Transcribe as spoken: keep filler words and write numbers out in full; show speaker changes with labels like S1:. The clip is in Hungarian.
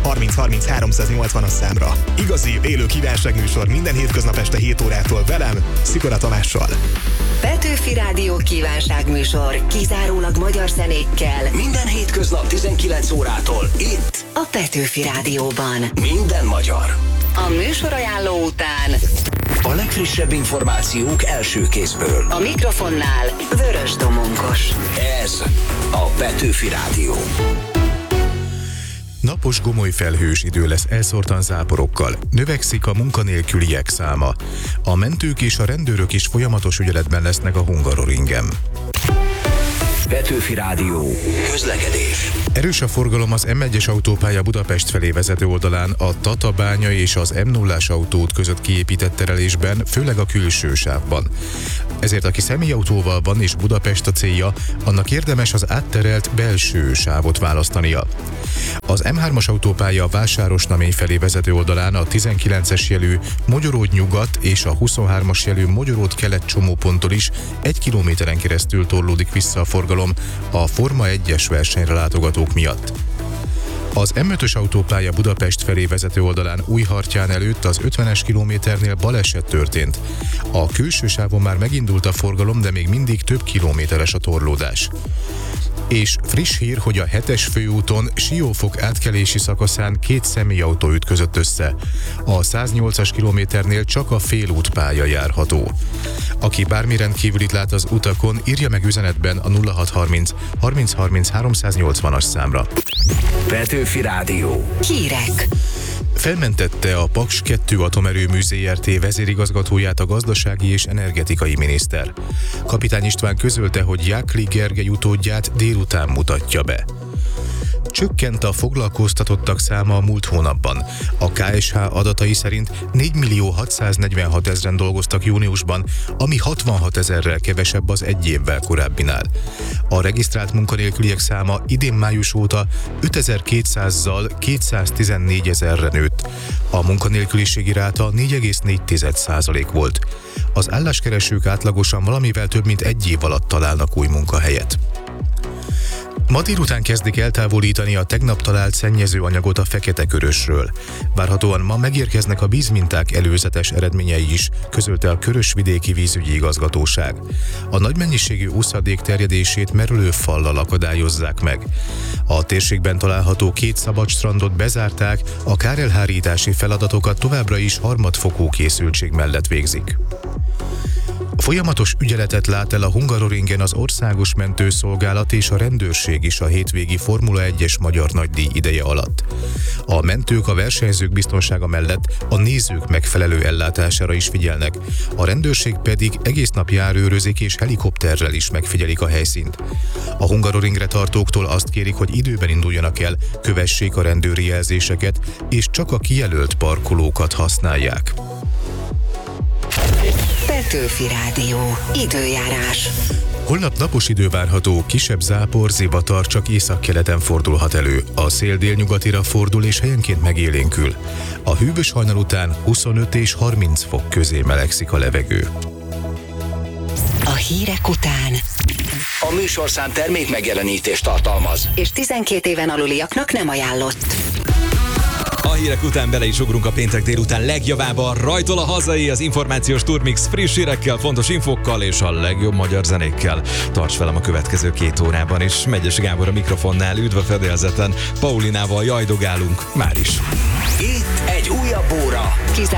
S1: harminc harminc háromszáznyolcvanas számra. Igazi, élő kívánságműsor minden hétköznap este hét órától velem, Szikora Tamással.
S2: Petőfi Rádió kívánságműsor kizárólag magyar zenékkel.
S3: Minden hétköznap tizenkilenc órától itt
S2: A Petőfi Rádióban.
S3: Minden magyar.
S2: A műsorajánló után
S3: A legfrissebb információk első kézből.
S2: a mikrofonnál Vörös Domonkos.
S3: Ez a Petőfi Rádió.
S4: Napos, gomoly felhős idő lesz elszórtan záporokkal. Növekszik a munkanélküliek száma. A mentők és a rendőrök is folyamatos ügyeletben lesznek a Hungaroringen.
S3: Petőfi Rádió. Közlekedés.
S4: Erős a forgalom az em egyes autópálya Budapest felé vezető oldalán, a Tatabánya és az em nullás autóút között kiépített terelésben, főleg a külső sávban. Ezért aki személyautóval van és Budapest a célja, annak érdemes az átterelt belső sávot választania. Az em hármas autópálya Vásárosnamény felé vezető oldalán a tizenkilences jelű Mogyoród nyugat és a huszonhármas jelű Mogyoród kelet csomóponttól is egy kilométeren keresztül torlódik vissza a forgalom a Forma egyes versenyre látogatók miatt. Az em ötös autópálya Budapest felé vezető oldalán Újhartyán előtt az ötvenes kilométernél baleset történt. A külső sávon már megindult a forgalom, de még mindig több kilométeres a torlódás. És friss hír, hogy a hetes főúton Siófok átkelési szakaszán két személyautó ütközött össze. A száznyolcas kilométernél csak a félútpálya járható. Aki bármi rendkívülit lát az utakon, írja meg üzenetben a nulla hatszázharminc harminc harminc háromszáznyolcvanas számra.
S3: Petőfi Rádió.
S2: Hírek.
S4: Felmentette a Paks kettő atomerőmű zé er té vezérigazgatóját a gazdasági és energetikai miniszter. Kapitány István közölte, hogy Jákli Gergely utódját délután mutatja be. Csökkent a foglalkoztatottak száma a múlt hónapban. A ká es há adatai szerint négymillió hatszáznegyvenhat ezren dolgoztak júniusban, ami hatvanhat ezerrel kevesebb az egy évvel korábbinál. A regisztrált munkanélküliek száma idén május óta ötezer-kétszázzal kétszáztizennégy ezerre nőtt. A munkanélküliségi ráta négy egész négy százalék volt. Az álláskeresők átlagosan valamivel több mint egy év alatt találnak új munkahelyet. Ma délután kezdik eltávolítani a tegnap talált szennyező anyagot a Fekete-Körösről. Várhatóan ma megérkeznek a vízminták előzetes eredményei is, közölte a Körösvidéki Vízügyi Igazgatóság. A nagy mennyiségű úszadék terjedését merülőfallal akadályozzák meg. A térségben található két szabad strandot bezárták, a kárelhárítási feladatokat továbbra is harmadfokú készültség mellett végzik. Folyamatos ügyeletet lát el a Hungaroringen az Országos Mentőszolgálat és a rendőrség is a hétvégi Formula egyes magyar nagydíj ideje alatt. A mentők a versenyzők biztonsága mellett a nézők megfelelő ellátására is figyelnek, a rendőrség pedig egész nap járőrözik és helikopterrel is megfigyelik a helyszínt. A Hungaroringre tartóktól azt kérik, hogy időben induljanak el, kövessék a rendőri jelzéseket és csak a kijelölt parkolókat használják.
S2: Petőfi Rádió. Időjárás.
S4: Holnap napos idő várható, kisebb zápor, zivatar csak északkeleten fordulhat elő. A szél délnyugatira fordul és helyenként megélénkül. A hűvös hajnal után huszonöt és harminc fok közé melegszik a levegő.
S2: A hírek után.
S3: A műsorszám termék megjelenítést tartalmaz.
S2: És tizenkét éven aluliaknak nem ajánlott.
S5: A hírek után bele is ugrunk a péntek délután legjavába. Rajtol a hazai, az információs Turmix friss hírekkel, fontos infokkal és a legjobb magyar zenékkel. Tarts velem a következő két órában is. Megyes Gábor a mikrofonnál, üdv a fedélzeten. Paulinával jajdogálunk már is.
S3: Itt egy újabb óra.